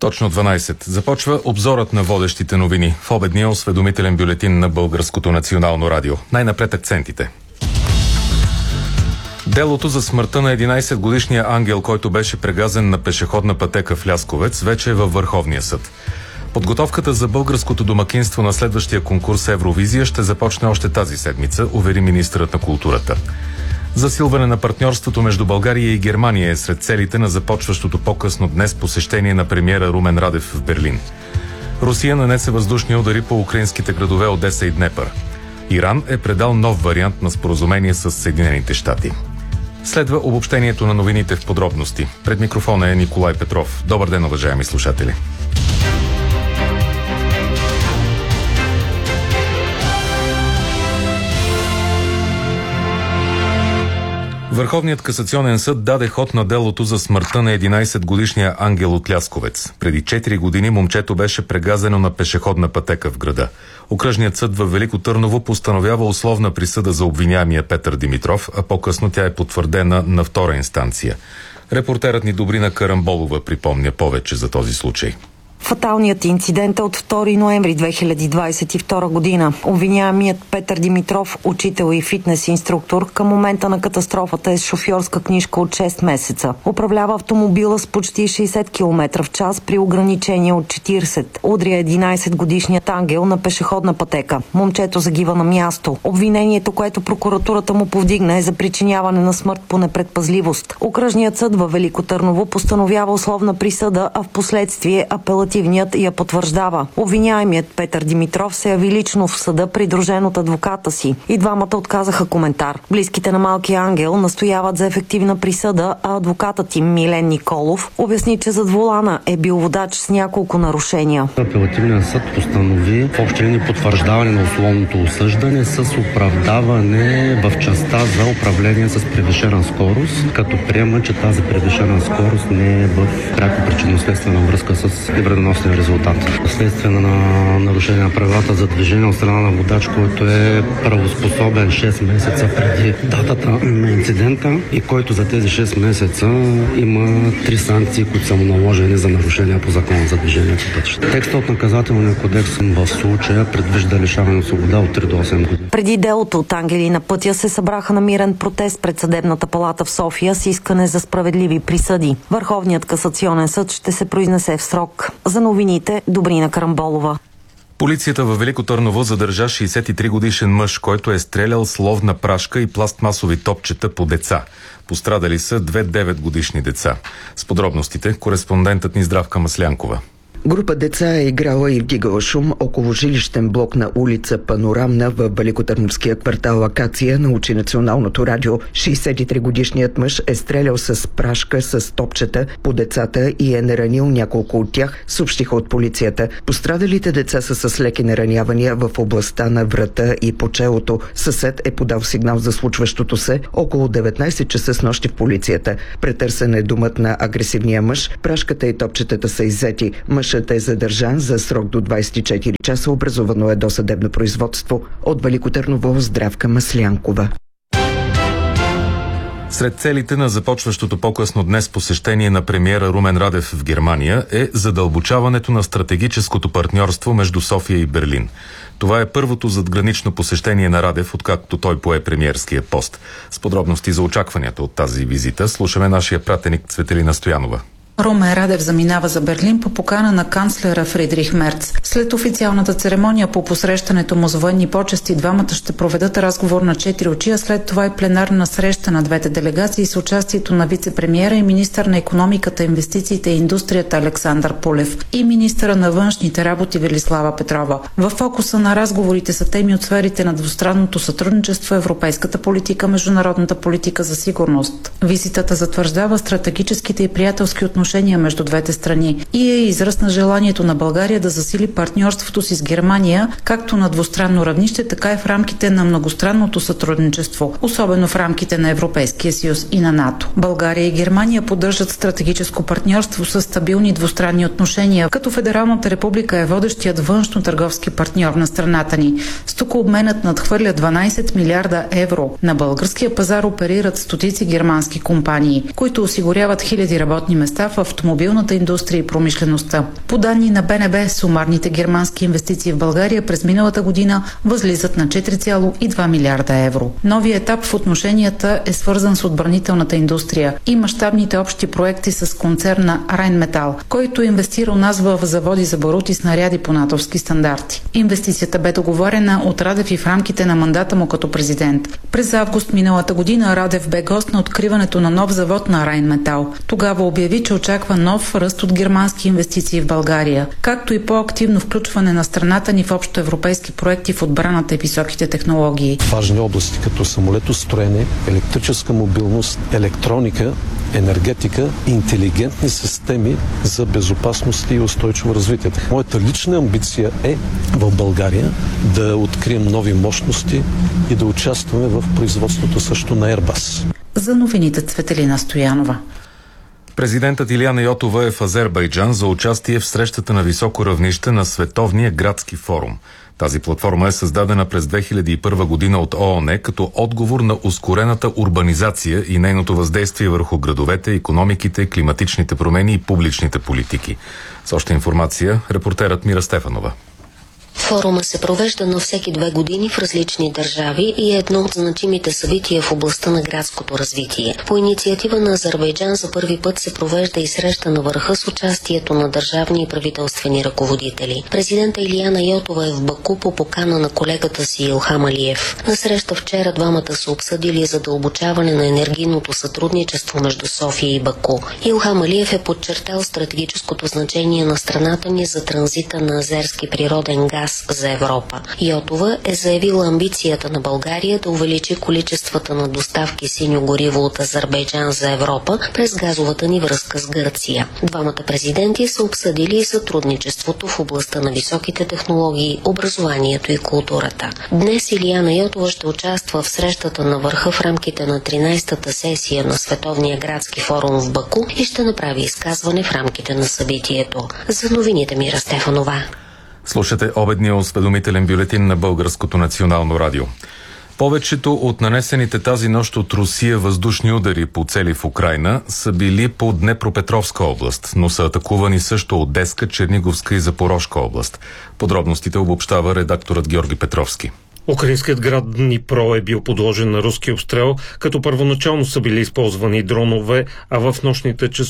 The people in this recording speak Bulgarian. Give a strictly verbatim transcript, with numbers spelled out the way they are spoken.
Точно дванайсет. Започва обзорът на водещите новини в обедния осведомителен бюлетин на Българското национално радио. Най-напред акцентите. Делото за смъртта на единайсетгодишния ангел, който беше прегазен на пешеходна пътека в Лясковец, вече е във Върховния съд. Подготовката за българското домакинство на следващия конкурс Евровизия ще започне още тази седмица, увери министърът на културата. Засилване на партньорството между България и Германия е сред целите на започващото по-късно днес посещение на премиера Румен Радев в Берлин. Русия нанесе въздушни удари по украинските градове Одеса и Днепър. Иран е предал нов вариант на споразумение с Съединените щати. Следва обобщението на новините в подробности. Пред микрофона е Николай Петров. Добър ден, уважаеми слушатели. Върховният касационен съд даде ход на делото за смъртта на единайсетгодишния ангел от Лясковец. Преди четири години момчето беше прегазено на пешеходна пътека в града. Окръжният съд във Велико Търново постановява условна присъда за обвиняемия Петър Димитров, а по-късно тя е потвърдена на втора инстанция. Репортерът ни Добрина Карамболова припомня повече за този случай. Фаталният инцидент е от втори ноември две хиляди двайсет и втора година. Обвиняемият Петър Димитров, учител и фитнес инструктор, към момента на катастрофата е с шофьорска книжка от шест месеца. Управлява автомобила с почти шейсет километра в час при ограничение от четирийсет. Удря единайсетгодишният ангел на пешеходна пътека. Момчето загива на място. Обвинението, което прокуратурата му повдигна, е за причиняване на смърт по непредпазливост. Окръжният съд във Велико Търново постановява условна присъда, а в последствие апелативният я потвърждава. Обвиняемият Петър Димитров се яви лично в съда, придружен от адвоката си. И двамата отказаха коментар. Близките на малкия ангел настояват за ефективна присъда, а адвокатът им Милен Николов обясни, че зад волана е бил водач с няколко нарушения. Апелативният съд постанови в общи линии потвърждаване на условното осъждане с оправдаване в частта за управление с превишена скорост, като приема, че тази превишена скорост не е в пряко причинно-следствена връзка с вредоносен резултат. Следствие на нарушение на правилата за движение от страна на водач, който е правоспособен шест месеца преди датата на инцидента и който за тези шест месеца има три санкции, които са му наложени за нарушения по закона за движение по пътища. Текстът от наказателния кодекс в случая предвижда лишаване от свобода от три до осем години. Преди делото от ангели на пътя се събраха на мирен протест пред Съдебната палата в София с искане за справедливи присъди. Върховният касационен съд ще се произнесе в срок. За новините Добрина Карамболова. Полицията във Велико Търново задържа шейсет и три годишен мъж, който е стрелял с ловна прашка и пластмасови топчета по деца. Пострадали са две деветгодишни деца. С подробностите кореспондентът ни Здравка Маслянкова. Група деца е играла и вдигала шум около жилищен блок на улица Панорамна в Великотърновския квартал Акация, научи Националното радио. шейсет и три годишният мъж е стрелял с прашка с топчета по децата и е наранил няколко от тях, съобщиха от полицията. Пострадалите деца са с леки наранявания в областта на врата и по челото. Съсед е подал сигнал за случващото се около деветнайсет часа с нощи в полицията. Претърсен е домът на агресивния мъж. Прашката и топчетата са иззети. Мъж е задържан за срок до двайсет и четири часа. Образувано е досъдебно производство. От Велико Търново Здравка Маслянкова. Сред целите на започващото по-късно днес посещение на премиера Румен Радев в Германия е задълбочаването на стратегическото партньорство между София и Берлин. Това е първото задгранично посещение на Радев, откакто той пое премиерския пост. С подробности за очакванията от тази визита слушаме нашия пратеник Цветелина Стоянова. Румен Радев заминава за Берлин по покана на канцлера Фридрих Мерц. След официалната церемония по посрещането му с военни почести, двамата ще проведат разговор на четири очи, а след това и пленарна среща на двете делегации с участието на вице-премиера и министър на икономиката, инвестициите и индустрията Александър Пулев и министъра на външните работи Велислава Петрова. В фокуса на разговорите са теми от сферите на двустранното сътрудничество, европейската политика, международната политика за сигурност. Визитата затвърждава стратегическите и приятелски отношения между двете страни и е израз на желанието на България да засили партньорството си с Германия, както на двустранно равнище, така и в рамките на многостранното сътрудничество, особено в рамките на Европейския съюз и на НАТО. България и Германия поддържат стратегическо партньорство с стабилни двустранни отношения, като Федералната република е водещият външно-търговски партньор на страната ни. Стокообменът надхвърля дванайсет милиарда евро. На българския пазар оперират стотици германски компании, които осигуряват хиляди работни места в в автомобилната индустрия и промишлеността. По данни на Б Н Б, сумарните германски инвестиции в България през миналата година възлизат на четири цяло и две милиарда евро. Новият етап в отношенията е свързан с отбранителната индустрия и мащабните общи проекти с концерна Райнметал, който е инвестирал нас в заводи за барут и снаряди по натовски стандарти. Инвестицията бе договорена от Радев и в рамките на мандата му като президент. През август миналата година Радев бе гост на откриването на нов завод на Райнметал. Тогава обяви, че очаква нов ръст от германски инвестиции в България, както и по-активно включване на страната ни в общоевропейски проекти в отбраната и високите технологии. Важни области като самолетостроене, електрическа мобилност, електроника, енергетика, интелигентни системи за безопасност и устойчиво развитие. Моята лична амбиция е в България да открием нови мощности и да участваме в производството също на Airbus. За новините Цветелина Стоянова. Президентът Илияна Йотова е в Азербайджан за участие в срещата на високо равнище на Световния градски форум. Тази платформа е създадена през две хиляди и първа година от ООН като отговор на ускорената урбанизация и нейното въздействие върху градовете, икономиките, климатичните промени и публичните политики. С още информация, репортерът Мира Стефанова. Форума се провежда на всеки две години в различни държави и е едно от значимите събития в областта на градското развитие. По инициатива на Азербайджан за първи път се провежда и среща на върха с участието на държавни и правителствени ръководители. Президента Илияна Йотова е в Баку по покана на колегата си Илхам Алиев. На среща вчера двамата са обсъдили задълбочаване на енергийното сътрудничество между София и Баку. Илхам Алиев е подчертал стратегическото значение на страната ни за транзита на азерски природен газ за Европа. Йотова е заявила амбицията на България да увеличи количествата на доставки синьо гориво от Азербайджан за Европа през газовата ни връзка с Гърция. Двамата президенти са обсъдили и сътрудничеството в областта на високите технологии, образованието и културата. Днес Илияна Йотова ще участва в срещата на върха в рамките на тринайсетата сесия на Световния градски форум в Баку и ще направи изказване в рамките на събитието. За новините Мира Стефанова. Слушате обедния осведомителен бюлетин на Българското национално радио. Повечето от нанесените тази нощ от Русия въздушни удари по цели в Украйна са били по Днепропетровска област, но са атакувани също Одеска, Черниговска и Запорожка област. Подробностите обобщава редакторът Георги Петровски. Украинският град Днипро е бил подложен на руски обстрел, като първоначално са били използвани дронове, а в нощните часове